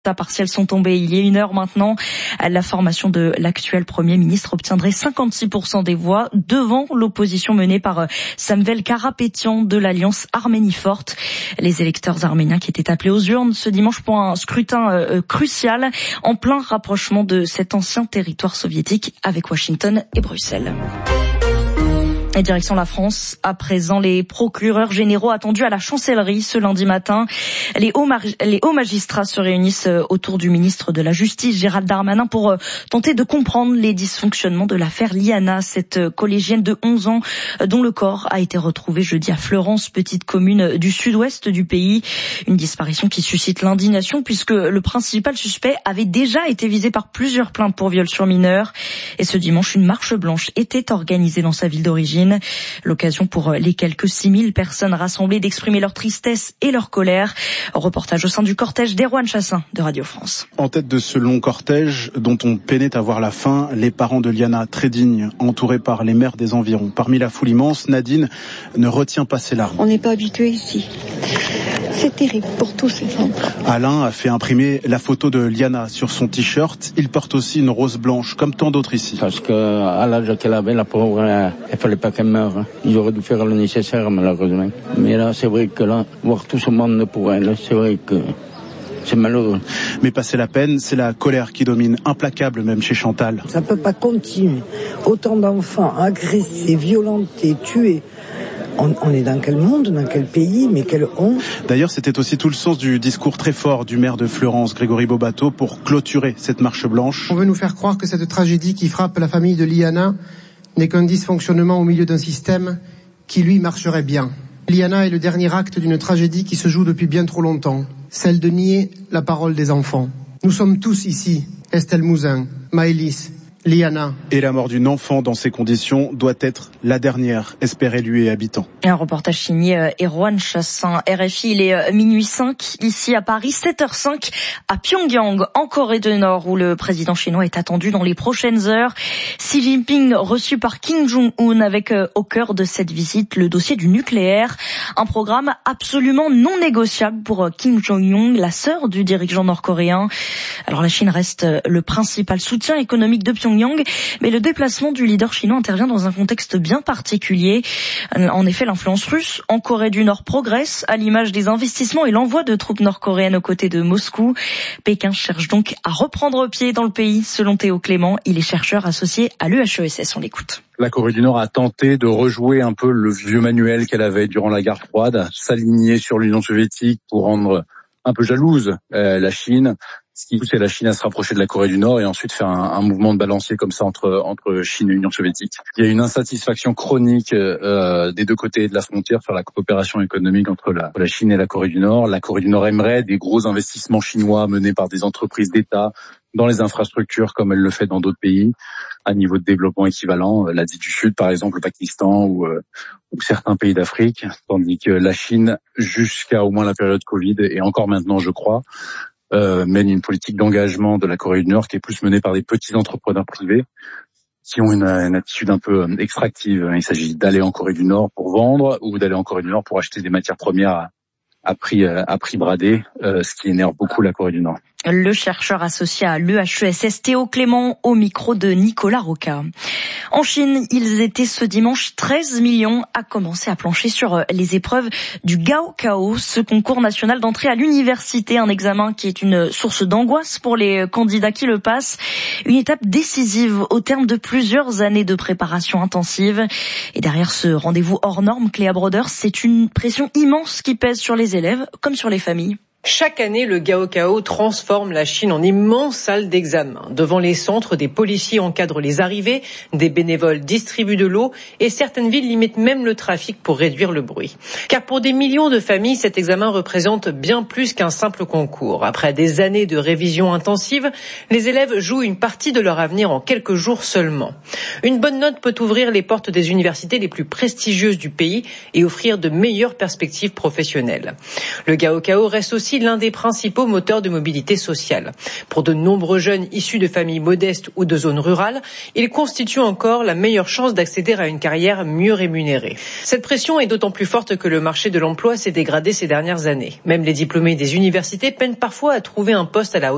partiels sont tombés il y a 1 heure maintenant. La formation de l'actuel Premier ministre obtiendrait 56% des voix devant l'opposition menée par Samvel Karapetyan de l'Alliance Arménie Forte. Les électeurs arméniens qui étaient appelés aux urnes ce dimanche pour un scrutin crucial en plein rapprochement de cet ancien territoire soviétique avec Washington et Bruxelles. Et direction la France, à présent les procureurs généraux attendus à la chancellerie ce lundi matin. Les hauts magistrats se réunissent autour du ministre de la Justice, Gérald Darmanin, pour tenter de comprendre les dysfonctionnements de l'affaire Liana, cette collégienne de 11 ans dont le corps a été retrouvé jeudi à Fleurance, petite commune du sud-ouest du pays. Une disparition qui suscite l'indignation puisque le principal suspect avait déjà été visé par plusieurs plaintes pour viol sur mineur. Et ce dimanche, une marche blanche était organisée dans sa ville d'origine. L'occasion pour les quelques 6000 personnes rassemblées d'exprimer leur tristesse et leur colère. Reportage au sein du cortège d'Erwan Chassin de Radio France. En tête de ce long cortège dont on peinait à voir la fin, les parents de Liana, très dignes, entourés par les maires des environs. Parmi la foule immense, Nadine ne retient pas ses larmes. On n'est pas habitué ici. C'est terrible pour tous ces gens. Alain a fait imprimer la photo de Liana sur son t-shirt. Il porte aussi une rose blanche, comme tant d'autres ici. Parce qu'à l'âge qu'elle avait, la pauvre, il fallait pas qu'elle meure. Ils auraient dû faire le nécessaire, malheureusement. Mais là, c'est vrai que là, voir tout ce monde pour elle, c'est vrai que c'est malheureux. Mais passer la peine, c'est la colère qui domine, implacable même chez Chantal. Ça peut pas continuer. Autant d'enfants agressés, violentés, tués. On est dans quel monde, dans quel pays, mais quelle honte. D'ailleurs, c'était aussi tout le sens du discours très fort du maire de Fleurance, Grégory Bobato, pour clôturer cette marche blanche. On veut nous faire croire que cette tragédie qui frappe la famille de Liana n'est qu'un dysfonctionnement au milieu d'un système qui, lui, marcherait bien. Liana est le dernier acte d'une tragédie qui se joue depuis bien trop longtemps, celle de nier la parole des enfants. Nous sommes tous ici, Estelle Mouzin, Maëlys, Liana. Et la mort d'une enfant dans ces conditions doit être la dernière, espère élu et habitant. Un reportage signé Erwan Chassin. RFI, il est minuit 5 ici à Paris, 7h05 à Pyongyang, en Corée du Nord, où le président chinois est attendu dans les prochaines heures. Xi Jinping reçu par Kim Jong-un avec au cœur de cette visite le dossier du nucléaire. Un programme absolument non négociable pour Kim Jong-un, la sœur du dirigeant nord-coréen. Alors la Chine reste le principal soutien économique de Pyongyang, mais le déplacement du leader chinois intervient dans un contexte bien particulier. En effet, l'influence russe en Corée du Nord progresse à l'image des investissements et l'envoi de troupes nord-coréennes aux côtés de Moscou. Pékin cherche donc à reprendre pied dans le pays, selon Théo Clément. Il est chercheur associé à l'EHESS. On l'écoute. La Corée du Nord a tenté de rejouer un peu le vieux manuel qu'elle avait durant la guerre froide, s'aligner sur l'Union soviétique pour rendre un peu jalouse la Chine. Ce qui poussait la Chine à se rapprocher de la Corée du Nord et ensuite faire un mouvement de balancier comme ça entre Chine et Union soviétique. Il y a une insatisfaction chronique des deux côtés de la frontière sur la coopération économique entre la Chine et la Corée du Nord. La Corée du Nord aimerait des gros investissements chinois menés par des entreprises d'État dans les infrastructures comme elle le fait dans d'autres pays à niveau de développement équivalent, l'Asie du Sud par exemple, le Pakistan ou certains pays d'Afrique, tandis que la Chine, jusqu'à au moins la période Covid et encore maintenant je crois, mène une politique d'engagement de la Corée du Nord qui est plus menée par des petits entrepreneurs privés qui ont une attitude un peu extractive. Il s'agit d'aller en Corée du Nord pour vendre ou d'aller en Corée du Nord pour acheter des matières premières à prix bradé, ce qui énerve beaucoup la Corée du Nord. Le chercheur associé à l'EHESS Théo Clément au micro de Nicolas Roca. En Chine, ils étaient ce dimanche 13 millions à commencer à plancher sur les épreuves du Gaokao, ce concours national d'entrée à l'université, un examen qui est une source d'angoisse pour les candidats qui le passent, une étape décisive au terme de plusieurs années de préparation intensive. Et derrière ce rendez-vous hors norme, Cléa Brodeur, c'est une pression immense qui pèse sur les élèves comme sur les familles. Chaque année, le Gaokao transforme la Chine en immense salle d'examen. Devant les centres, des policiers encadrent les arrivées, des bénévoles distribuent de l'eau et certaines villes limitent même le trafic pour réduire le bruit. Car pour des millions de familles, cet examen représente bien plus qu'un simple concours. Après des années de révision intensive, les élèves jouent une partie de leur avenir en quelques jours seulement. Une bonne note peut ouvrir les portes des universités les plus prestigieuses du pays et offrir de meilleures perspectives professionnelles. Le Gaokao reste aussi l'un des principaux moteurs de mobilité sociale. Pour de nombreux jeunes issus de familles modestes ou de zones rurales, il constitue encore la meilleure chance d'accéder à une carrière mieux rémunérée. Cette pression est d'autant plus forte que le marché de l'emploi s'est dégradé ces dernières années. Même les diplômés des universités peinent parfois à trouver un poste à la hauteur